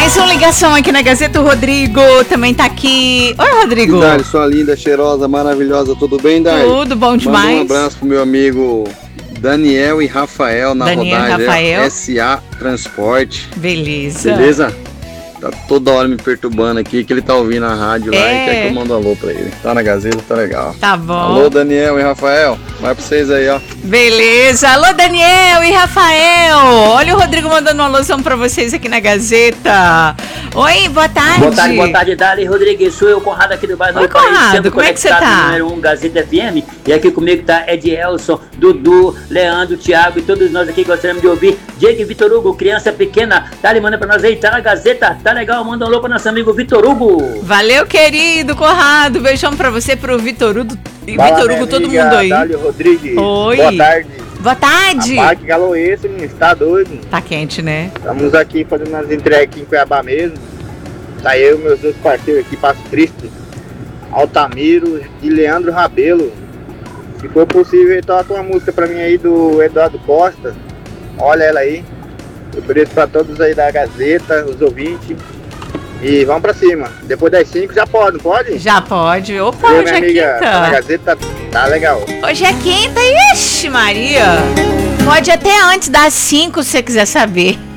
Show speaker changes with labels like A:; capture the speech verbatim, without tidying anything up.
A: Mais uma ligação aqui na Gazeta, o Rodrigo também tá aqui. Oi, Rodrigo.
B: Dali, sua linda, cheirosa, maravilhosa, tudo bem, Dali?
A: Tudo bom demais.
B: Manda um abraço pro meu amigo Daniel e Rafael na
A: Daniel
B: rodagem
A: Rafael.
B: S A Transporte.
A: Beleza.
B: Beleza? Tá toda hora me perturbando aqui, que ele tá ouvindo a rádio lá
A: É.
B: e quer que eu mande um alô pra ele. Tá na Gazeta, tá legal.
A: Tá bom.
B: Alô, Daniel e Rafael, vai pra vocês aí, ó.
A: Beleza. Alô, Daniel e Rafael. Olha o Rodrigo mandando uma alusão pra vocês aqui na Gazeta. Oi, boa tarde.
C: Boa tarde, boa tarde, Dali Rodrigues. Sou eu, Conrado, aqui do bairro.
A: Oi, Conrado, como é que você tá?
C: Número um, Gazeta F M. E aqui comigo tá Edielson, Dudu, Leandro, Thiago e todos nós aqui gostaríamos de ouvir. Jake Vitor Hugo, criança pequena. Dali, manda pra nós aí, tá na Gazeta, tá legal? Manda um alô pro nosso amigo Vitor Hugo.
A: Valeu, querido Conrado. Beijão pra você, pro Vitor Hugo. Vitor Hugo, todo
D: amiga,
A: mundo aí.
D: Dali Rodrigues.
A: Oi.
D: Boa tarde.
A: Boa tarde.
D: Rapaz, que calor esse, menino, tá doido.
A: Tá quente, né?
D: Estamos aqui fazendo as entregas aqui em Cuiabá mesmo. Tá eu e meus dois parceiros aqui, Passo Cristo, Altamiro e Leandro Rabelo. Se for possível, toca uma música pra mim aí do Eduardo Costa. Olha ela aí. Eu ofereço pra todos aí da Gazeta, os ouvintes. E vamos pra cima. Depois das cinco já pode, não pode?
A: Já pode. Opa,
D: Eu,
A: hoje
D: minha
A: é
D: amiga, tá na
A: quinta.
D: Gazeta, tá legal.
A: Hoje é quinta. Ixi, Maria. Pode até antes das cinco, se você quiser saber.